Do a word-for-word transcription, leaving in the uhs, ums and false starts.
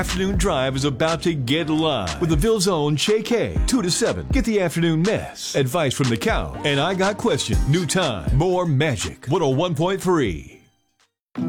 Afternoon Drive is about to get live with the Ville's own Shay K, two to seven. Get the afternoon mess, advice from the cow, and I got questions. New time, more magic. one oh one point three.